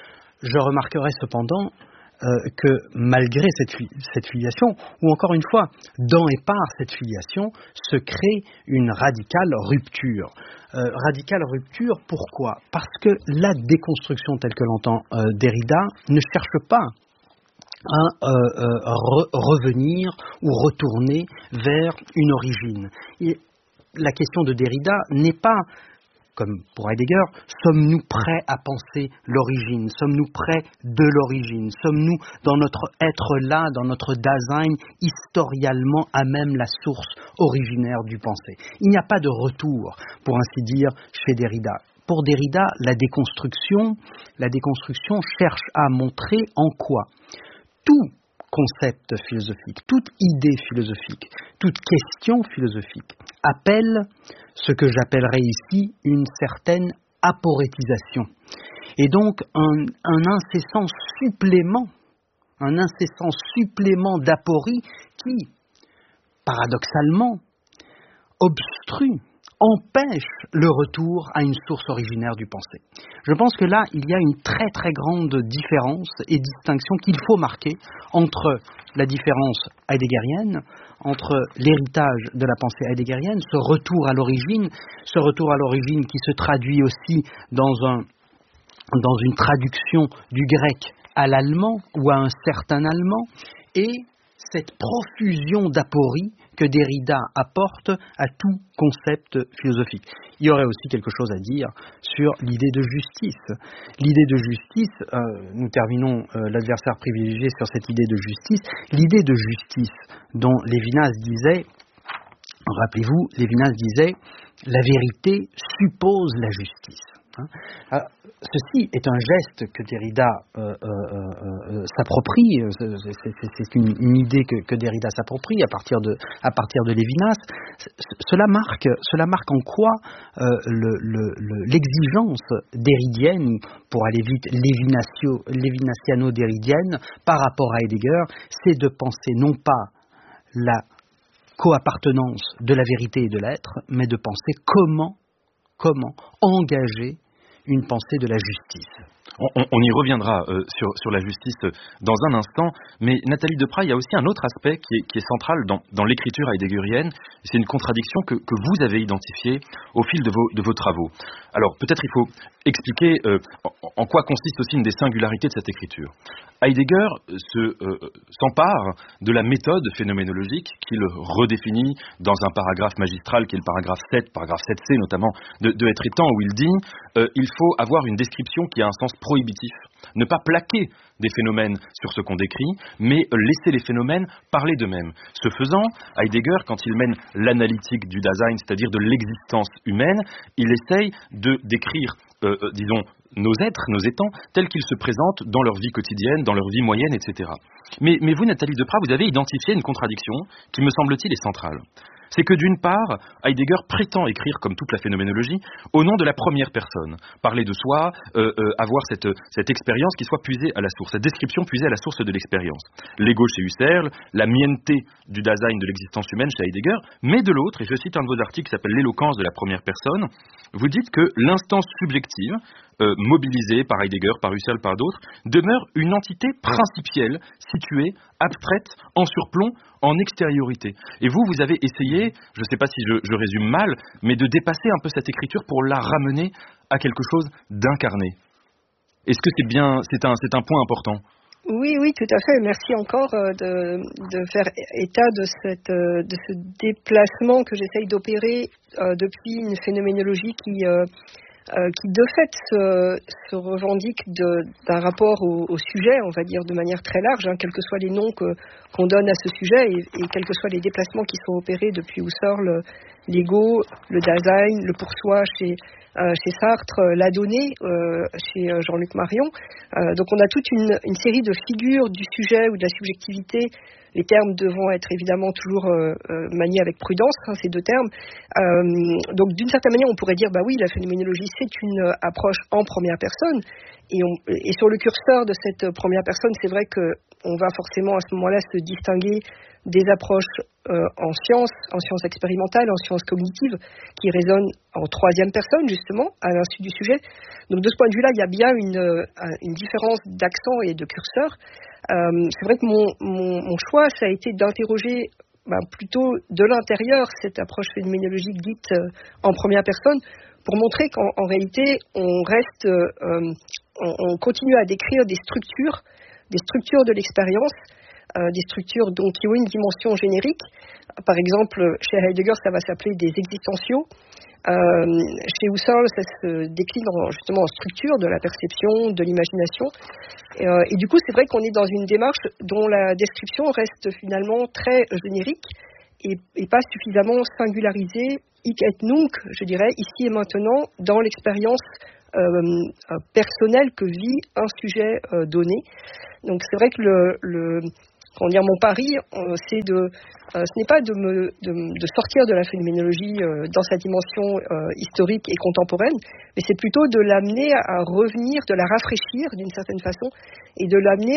Je remarquerai cependant que malgré cette filiation, ou encore une fois, dans et par cette filiation, se crée une radicale rupture. Radicale rupture, pourquoi ? Parce que la déconstruction telle que l'entend Derrida ne cherche pas à revenir ou retourner vers une origine. Et la question de Derrida n'est pas, comme pour Heidegger, sommes-nous prêts à penser l'origine ? Sommes-nous prêts de l'origine ? Sommes-nous dans notre être-là, dans notre Dasein, historialement à même la source originaire du pensée ? Il n'y a pas de retour, pour ainsi dire, chez Derrida. Pour Derrida, la déconstruction cherche à montrer en quoi tout concept philosophique, toute idée philosophique, toute question philosophique appelle ce que j'appellerais ici une certaine aporétisation. Et donc un incessant supplément d'aporie qui, paradoxalement, obstrue, empêche le retour à une source originaire du pensée. Je pense que là, il y a une très très grande différence et distinction qu'il faut marquer entre la différence heideggerienne, entre l'héritage de la pensée heideggerienne, ce retour à l'origine qui se traduit aussi dans une traduction du grec à l'allemand ou à un certain allemand, et cette profusion d'aporie que Derrida apporte à tout concept philosophique. Il y aurait aussi quelque chose à dire sur l'idée de justice. L'idée de justice, nous terminons l'adversaire privilégié sur cette idée de justice. L'idée de justice dont Lévinas disait, rappelez-vous, Lévinas disait, la vérité suppose la justice. Ceci est un geste que Derrida s'approprie, c'est une idée que Derrida s'approprie à partir de Lévinas. Cela marque en quoi l'exigence derridienne, pour aller vite lévinasiano-derridienne, par rapport à Heidegger, c'est de penser non pas la coappartenance de la vérité et de l'être, mais de penser comment engager une pensée de la justice. On y reviendra sur la justice dans un instant, mais Nathalie Deprat, il y a aussi un autre aspect qui est central dans l'écriture heideggerienne. C'est une contradiction que vous avez identifiée au fil de vos travaux. Alors peut-être il faut expliquer en quoi consiste aussi une des singularités de cette écriture. Heidegger s'empare de la méthode phénoménologique qu'il redéfinit dans un paragraphe magistral qui est le paragraphe 7C notamment de Être et Temps, où il dit il faut avoir une description qui a un sens prohibitif, ne pas plaquer des phénomènes sur ce qu'on décrit, mais laisser les phénomènes parler d'eux-mêmes. Ce faisant, Heidegger, quand il mène l'analytique du Dasein, c'est-à-dire de l'existence humaine, il essaye de décrire, disons, nos êtres, nos étangs, tels qu'ils se présentent dans leur vie quotidienne, dans leur vie moyenne, etc. Mais vous, Nathalie Deprat, vous avez identifié une contradiction qui, me semble-t-il, est centrale. C'est que d'une part, Heidegger prétend écrire, comme toute la phénoménologie, au nom de la première personne. Parler de soi, avoir cette expérience qui soit puisée à la source, cette description puisée à la source de l'expérience. L'ego chez Husserl, la mienté du Dasein de l'existence humaine chez Heidegger, mais de l'autre, et je cite un de vos articles qui s'appelle L'éloquence de la première personne, vous dites que l'instance subjective, mobilisée par Heidegger, par Husserl, par d'autres, demeure une entité principielle, située, abstraite, en surplomb, en extériorité. Et vous avez essayé, je ne sais pas si je résume mal, mais de dépasser un peu cette écriture pour la ramener à quelque chose d'incarné. Est-ce que c'est un point important ? Oui, tout à fait. Merci encore de faire état de ce déplacement que j'essaye d'opérer depuis une phénoménologie qui de fait se revendique d'un rapport au sujet, on va dire de manière très large, quels que soient les noms qu'on donne à ce sujet et quels que soient les déplacements qui sont opérés depuis Husserl, l'ego, le Dasein, le pour-soi chez Sartre, l'adonné chez Jean-Luc Marion. Donc on a toute une série de figures du sujet ou de la subjectivité. Les termes devront être évidemment toujours maniés avec prudence, ces deux termes. Donc d'une certaine manière, on pourrait dire, oui, la phénoménologie, c'est une approche en première personne. Et sur le curseur de cette première personne, c'est vrai qu'on va forcément à ce moment-là se distinguer des approches en sciences expérimentales, en sciences cognitives, qui raisonnent en troisième personne, justement, à l'insu du sujet. Donc, de ce point de vue-là, il y a bien une différence d'accent et de curseur. C'est vrai que mon choix, ça a été d'interroger plutôt de l'intérieur cette approche phénoménologique dite en première personne, pour montrer qu'en réalité, on continue à décrire des structures de l'expérience, des structures donc qui ont une dimension générique. Par exemple, chez Heidegger, ça va s'appeler des existentiaux. Chez Husserl, ça se décline justement en structure de la perception, de l'imagination. Et du coup, c'est vrai qu'on est dans une démarche dont la description reste finalement très générique et pas suffisamment singularisée, hic et nunc, je dirais, ici et maintenant, dans l'expérience personnelle que vit un sujet donné. Donc c'est vrai que mon pari, ce n'est pas de sortir de la phénoménologie dans sa dimension historique et contemporaine, mais c'est plutôt de l'amener à revenir, de la rafraîchir d'une certaine façon, et de l'amener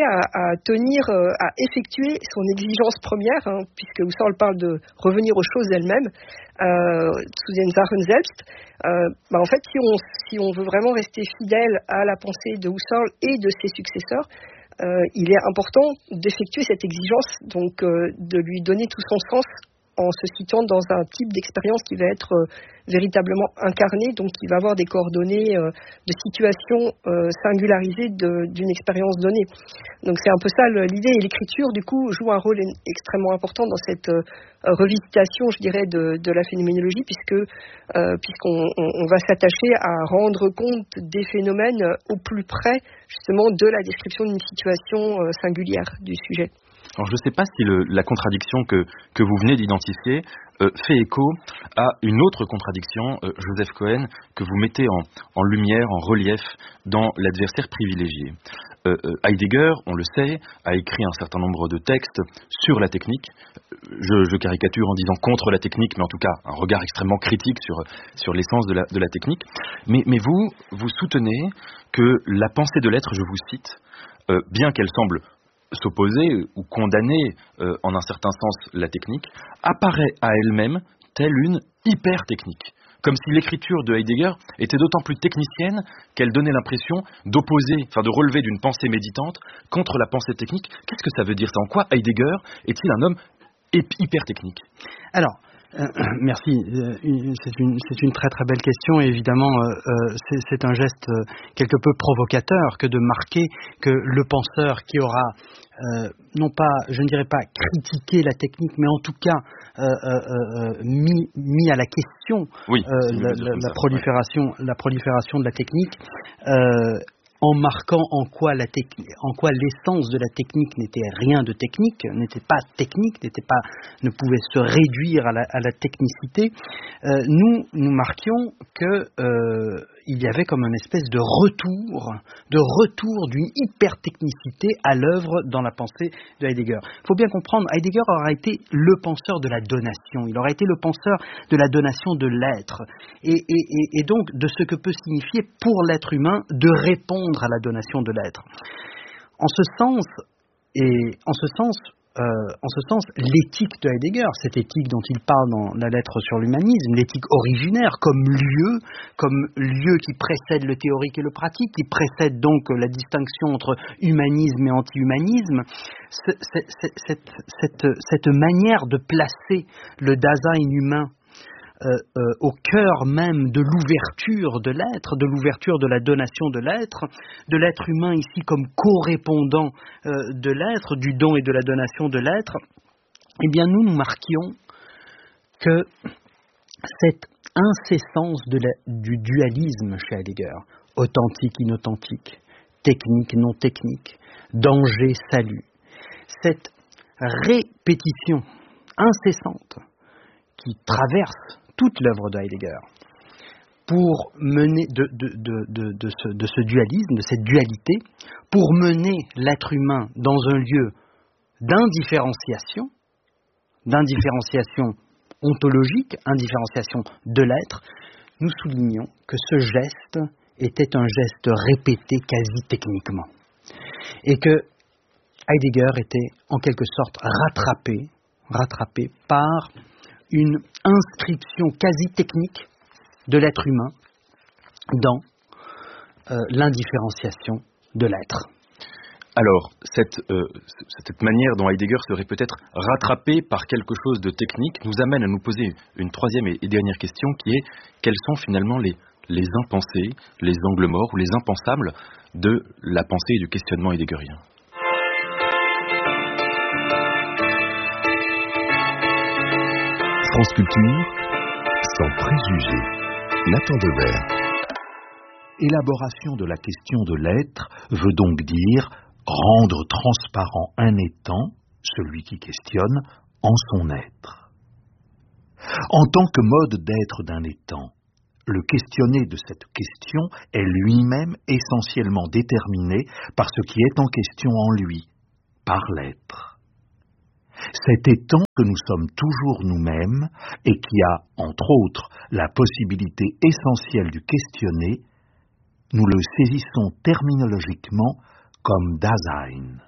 à effectuer son exigence première, puisque Husserl parle de revenir aux choses elles-mêmes, zu den Sachen selbst. En fait, si on veut vraiment rester fidèle à la pensée de Husserl et de ses successeurs, il est important d'effectuer cette exigence, donc de lui donner tout son sens en se situant dans un type d'expérience qui va être véritablement incarné, donc qui va avoir des coordonnées de situation singularisées d'une expérience donnée. Donc c'est un peu ça l'idée, et l'écriture du coup joue un rôle extrêmement important dans cette revisitation, je dirais, de la phénoménologie, puisqu'on va s'attacher à rendre compte des phénomènes au plus près justement de la description d'une situation singulière du sujet. Alors je ne sais pas si la contradiction que vous venez d'identifier fait écho à une autre contradiction, Joseph Cohen, que vous mettez en lumière, en relief dans l'adversaire privilégié. Heidegger, on le sait, a écrit un certain nombre de textes sur la technique. Je caricature en disant contre la technique, mais en tout cas un regard extrêmement critique sur l'essence de la technique. Mais vous soutenez que la pensée de l'être, je vous cite, bien qu'elle semble s'opposer ou condamner en un certain sens la technique, apparaît à elle-même telle une hyper-technique. Comme si l'écriture de Heidegger était d'autant plus technicienne qu'elle donnait l'impression de relever d'une pensée méditante contre la pensée technique. Qu'est-ce que ça veut dire ça? En quoi Heidegger est-il un homme hyper-technique? Alors, merci. C'est une très très belle question, et évidemment c'est un geste quelque peu provocateur que de marquer que le penseur qui aura non pas, je ne dirais pas critiqué la technique, mais en tout cas mis à la question la prolifération de la technique, en marquant en quoi l'essence de la technique n'était rien de technique, n'était pas technique, ne pouvait se réduire à la technicité, nous marquions que il y avait comme une espèce de retour d'une hyper-technicité à l'œuvre dans la pensée de Heidegger. Il faut bien comprendre, Heidegger aura été le penseur de la donation, il aura été le penseur de la donation de l'être, et donc de ce que peut signifier pour l'être humain de répondre à la donation de l'être. En ce sens, l'éthique de Heidegger, cette éthique dont il parle dans la lettre sur l'humanisme, l'éthique originaire comme lieu qui précède le théorique et le pratique, qui précède donc la distinction entre humanisme et anti-humanisme, cette manière de placer le Dasein humain au cœur même de l'ouverture de l'être, de l'ouverture de la donation de l'être humain ici comme correspondant de l'être, du don et de la donation de l'être, eh bien nous marquions que cette incessance du dualisme chez Heidegger, authentique, inauthentique, technique, non technique, danger, salut, cette répétition incessante qui traverse toute l'œuvre de Heidegger, pour mener de ce dualisme, de cette dualité, pour mener l'être humain dans un lieu d'indifférenciation ontologique, indifférenciation de l'être, nous soulignons que ce geste était un geste répété quasi techniquement, et que Heidegger était en quelque sorte rattrapé rattrapé par une inscription quasi technique de l'être humain dans l'indifférenciation de l'être. Alors, cette manière dont Heidegger serait peut-être rattrapé par quelque chose de technique nous amène à nous poser une troisième et dernière question qui est quels sont finalement les impensés, les angles morts ou les impensables de la pensée et du questionnement heideggerien. France Culture, sans préjugés. Nathan Devers. Élaboration de la question de l'être veut donc dire rendre transparent un étant, celui qui questionne, en son être. En tant que mode d'être d'un étant, le questionné de cette question est lui-même essentiellement déterminé par ce qui est en question en lui, par l'être. Cet étant que nous sommes toujours nous-mêmes et qui a, entre autres, la possibilité essentielle du questionner, nous le saisissons terminologiquement comme Dasein.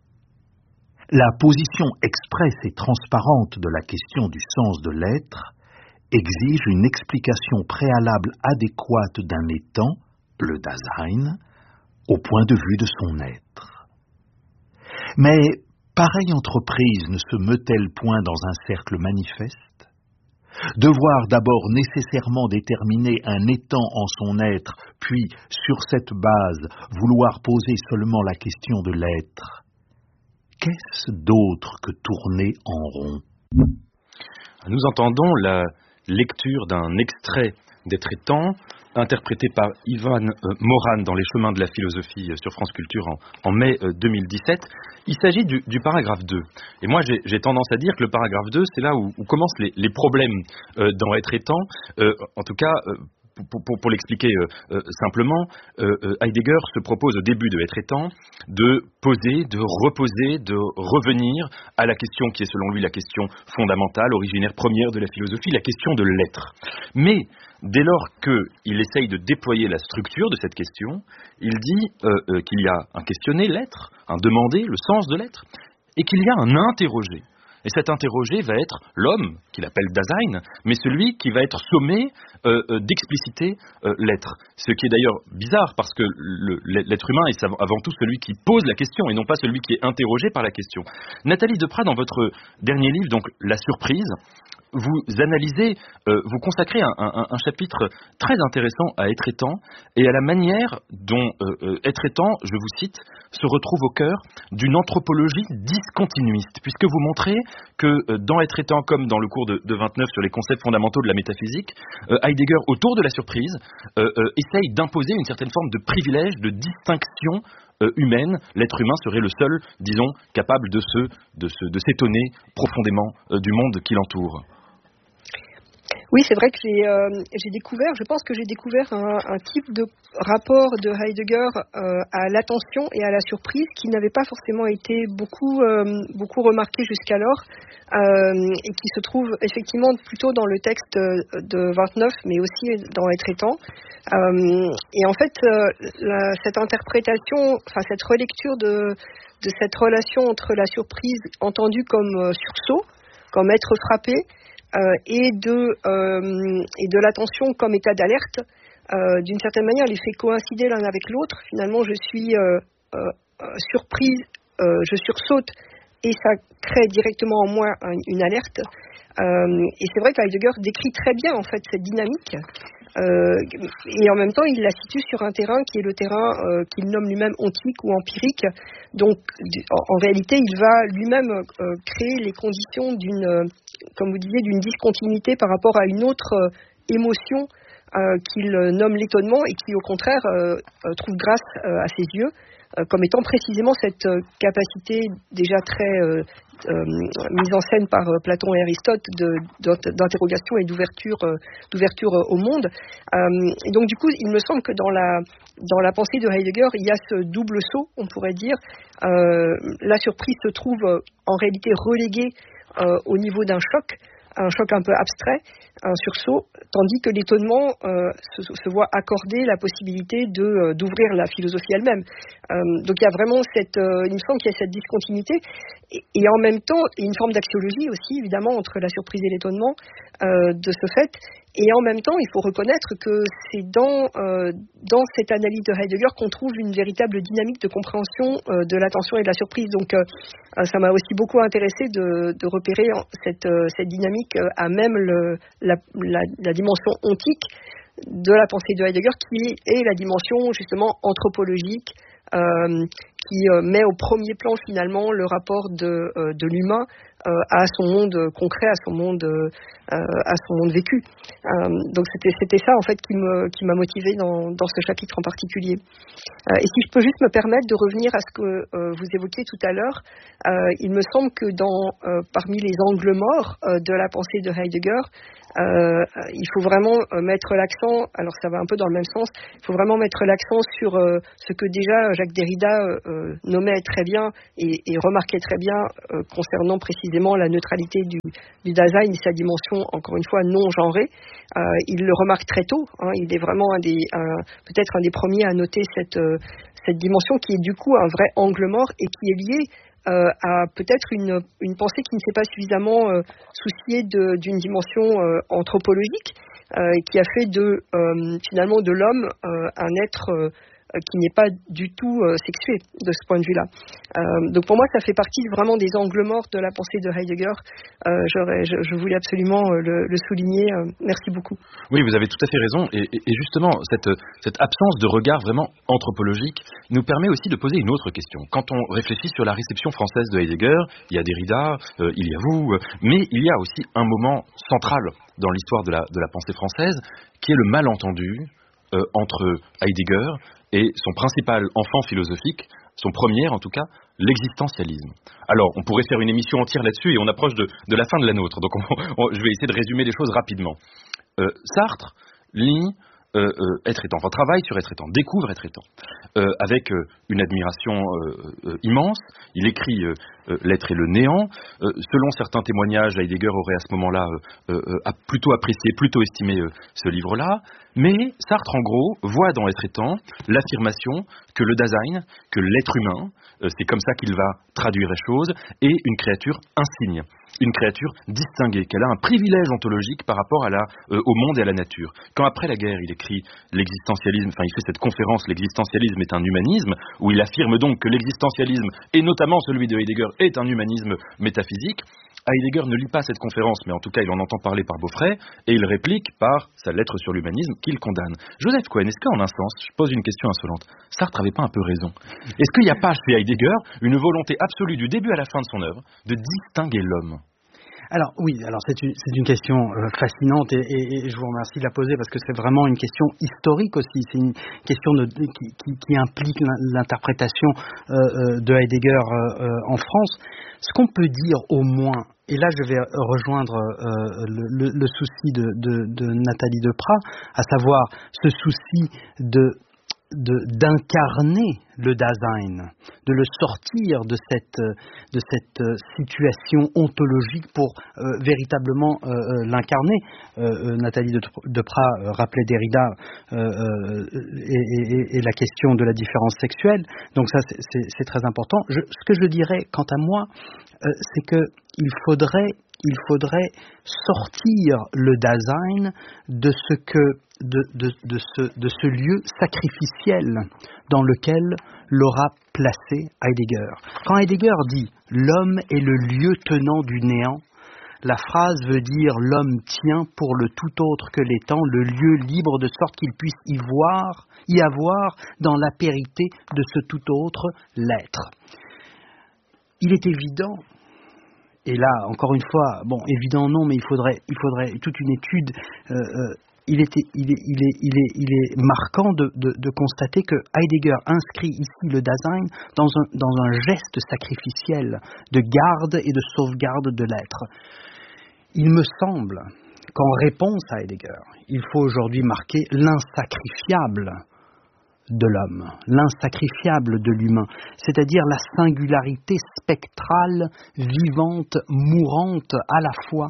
La position expresse et transparente de la question du sens de l'être exige une explication préalable adéquate d'un étant, le Dasein, au point de vue de son être. Mais pareille entreprise ne se meut-elle point dans un cercle manifeste? Devoir d'abord nécessairement déterminer un étant en son être, puis, sur cette base, vouloir poser seulement la question de l'être, qu'est-ce d'autre que tourner en rond? Nous entendons la lecture d'un extrait d'Être étant, interprété par Ivan Moran dans Les chemins de la philosophie sur France Culture en mai 2017. Il s'agit du paragraphe 2. Et moi, j'ai tendance à dire que le paragraphe 2, c'est là où commencent les problèmes dans Être étant. En tout cas, pour l'expliquer simplement, Heidegger se propose au début de Être étant de poser, de reposer, de revenir à la question qui est selon lui la question fondamentale, originaire première de la philosophie, la question de l'être. Mais dès lors qu'il essaye de déployer la structure de cette question, il dit qu'il y a un questionné, l'être, un demandé, le sens de l'être, et qu'il y a un interrogé. Et cet interrogé va être l'homme, qu'il appelle Dasein, mais celui qui va être sommé d'expliciter l'être. Ce qui est d'ailleurs bizarre, parce que l'être humain est avant tout celui qui pose la question, et non pas celui qui est interrogé par la question. Nathalie Deprat, dans votre dernier livre, donc La surprise, vous analysez, vous consacrez un chapitre très intéressant à Être étant et à la manière dont Être étant, je vous cite, se retrouve au cœur d'une anthropologie discontinuiste, puisque vous montrez que dans Être étant, comme dans le cours de 29 sur les concepts fondamentaux de la métaphysique, Heidegger, autour de la surprise, essaye d'imposer une certaine forme de privilège, de distinction humaine. L'être humain serait le seul, disons, capable de s'étonner profondément du monde qui l'entoure. Oui, c'est vrai que j'ai découvert, je pense que j'ai découvert un type de rapport de Heidegger à l'attention et à la surprise qui n'avait pas forcément été beaucoup remarqué jusqu'alors et qui se trouve effectivement plutôt dans le texte de 29, mais aussi dans Être étant. Et en fait, cette interprétation, enfin cette relecture de cette relation entre la surprise entendue comme sursaut, comme être frappé, et de l'attention comme état d'alerte, d'une certaine manière, les fait coïncider l'un avec l'autre. Finalement, je suis surprise, je sursaute, et ça crée directement en moi une alerte. Et c'est vrai que Heidegger décrit très bien en fait cette dynamique. Et en même temps, il la situe sur un terrain qui est le terrain qu'il nomme lui-même ontique ou empirique. Donc, en réalité, il va lui-même créer les conditions comme vous disiez, d'une discontinuité par rapport à une autre émotion qu'il nomme l'étonnement et qui, au contraire, trouve grâce à ses yeux, comme étant précisément cette capacité déjà très mise en scène par Platon et Aristote d'interrogation et d'ouverture au monde. Et donc du coup, il me semble que dans la pensée de Heidegger, il y a ce double saut, on pourrait dire. La surprise se trouve en réalité reléguée au niveau d'un choc, un choc un peu abstrait, un sursaut, tandis que l'étonnement se voit accorder la possibilité d'ouvrir la philosophie elle-même. Donc il y a vraiment il me semble qu'il y a cette discontinuité, et en même temps une forme d'axiologie aussi, évidemment, entre la surprise et l'étonnement de ce fait. Et en même temps, il faut reconnaître que c'est dans cette analyse de Heidegger qu'on trouve une véritable dynamique de compréhension de l'attention et de la surprise. Donc, ça m'a aussi beaucoup intéressé de repérer cette dynamique à même la dimension ontique de la pensée de Heidegger, qui est la dimension justement anthropologique, qui met au premier plan finalement le rapport de l'humain à son monde concret, à son monde vécu. Donc c'était ça en fait qui m'a motivée dans ce chapitre en particulier. Et si je peux juste me permettre de revenir à ce que vous évoquiez tout à l'heure, il me semble que parmi les angles morts de la pensée de Heidegger, il faut vraiment mettre l'accent, alors ça va un peu dans le même sens, il faut vraiment mettre l'accent sur ce que déjà Jacques Derrida nommait très bien et remarquait très bien concernant précisément la neutralité du Dasein et sa dimension, encore une fois, non genrée. Il le remarque très tôt, il est vraiment peut-être un des premiers à noter cette dimension qui est du coup un vrai angle mort et qui est liée à peut-être une pensée qui ne s'est pas suffisamment souciée d'une dimension anthropologique, qui a fait finalement de l'homme un être qui n'est pas du tout sexué de ce point de vue-là. Donc pour moi, ça fait partie vraiment des angles morts de la pensée de Heidegger. Je voulais absolument le souligner. Merci beaucoup. Oui, vous avez tout à fait raison. Et justement, cette absence de regard vraiment anthropologique nous permet aussi de poser une autre question. Quand on réfléchit sur la réception française de Heidegger, il y a Derrida, il y a vous, mais il y a aussi un moment central dans l'histoire de la pensée française, qui est le malentendu entre Heidegger et son principal enfant philosophique, son premier en tout cas, l'existentialisme. Alors, on pourrait faire une émission entière là-dessus et on approche de la fin de la nôtre, donc je vais essayer de résumer les choses rapidement. Sartre lit Être étant, travaille sur Être étant, découvre Être étant, avec une admiration immense. Il écrit L'être et le néant. Selon certains témoignages, Heidegger aurait à ce moment-là plutôt apprécié, plutôt estimé ce livre-là. Mais Sartre, en gros, voit dans Être étant l'affirmation que le Dasein, que l'être humain, c'est comme ça qu'il va traduire les choses, est une créature insigne, une créature distinguée, qu'elle a un privilège ontologique par rapport au monde et à la nature. Quand après la guerre, il écrit l'existentialisme, enfin il fait cette conférence, l'existentialisme est un humanisme, où il affirme donc que l'existentialisme, et notamment celui de Heidegger, est un humanisme métaphysique. Heidegger ne lit pas cette conférence, mais en tout cas il en entend parler par Beaufret, et il réplique par sa lettre sur l'humanisme qu'il condamne. Joseph Cohen, est-ce qu'en un sens, je pose une question insolente, Sartre n'avait pas un peu raison? Est-ce qu'il n'y a pas chez Heidegger une volonté absolue du début à la fin de son œuvre de distinguer l'homme? Alors oui, c'est une question fascinante et je vous remercie de la poser parce que c'est vraiment une question historique aussi. C'est une question qui implique l'interprétation de Heidegger en France. Ce qu'on peut dire au moins, et là je vais rejoindre le souci de Nathalie Deprat, à savoir ce souci d'incarner le Dasein, de le sortir de cette situation ontologique pour véritablement l'incarner. Nathalie Deprat rappelait Derrida et la question de la différence sexuelle, donc ça c'est très important. Ce que je dirais quant à moi, c'est que il faudrait sortir le Dasein de ce lieu sacrificiel dans lequel l'aura placé Heidegger. Quand Heidegger dit « l'homme est le lieu tenant du néant », la phrase veut dire « l'homme tient pour le tout autre que l'étant le lieu libre de sorte qu'il puisse y avoir dans l'apérité de ce tout autre l'être ». Il est évident, et là encore une fois, évident non, mais il faudrait toute une étude. Il est marquant de constater que Heidegger inscrit ici le Dasein dans un geste sacrificiel de garde et de sauvegarde de l'être. Il me semble qu'en réponse à Heidegger, il faut aujourd'hui marquer l'insacrifiable de l'homme, l'insacrifiable de l'humain, c'est-à-dire la singularité spectrale, vivante, mourante à la fois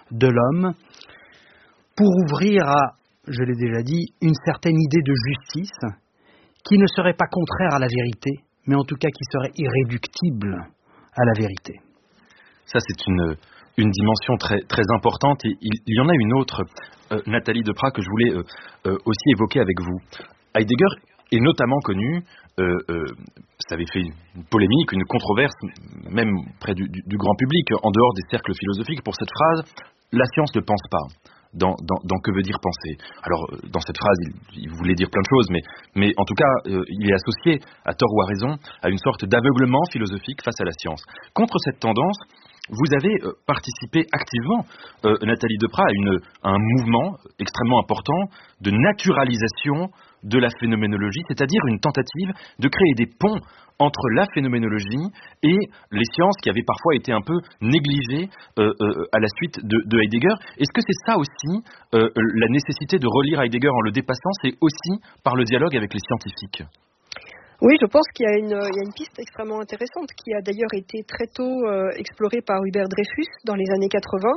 de l'homme pour ouvrir à, je l'ai déjà dit, une certaine idée de justice qui ne serait pas contraire à la vérité, mais en tout cas qui serait irréductible à la vérité. Ça, c'est une dimension très, très importante. Et il y en a une autre, Nathalie Deprat, que je voulais aussi évoquer avec vous. Heidegger est notamment connu, ça avait fait une polémique, une controverse, même près du grand public, en dehors des cercles philosophiques, pour cette phrase « La science ne pense pas ». Dans Que veut dire penser. Alors, dans cette phrase, il voulait dire plein de choses, mais en tout cas, il est associé, à tort ou à raison, à une sorte d'aveuglement philosophique face à la science. Contre cette tendance, vous avez participé activement, Nathalie Deprat, à un mouvement extrêmement important de naturalisation de la phénoménologie, c'est-à-dire une tentative de créer des ponts entre la phénoménologie et les sciences qui avaient parfois été un peu négligées à la suite de Heidegger. Est-ce que c'est ça aussi, la nécessité de relire Heidegger en le dépassant, c'est aussi par le dialogue avec les scientifiques ? Oui, je pense qu'il y a une piste extrêmement intéressante qui a d'ailleurs été très tôt explorée par Hubert Dreyfus dans les années 80,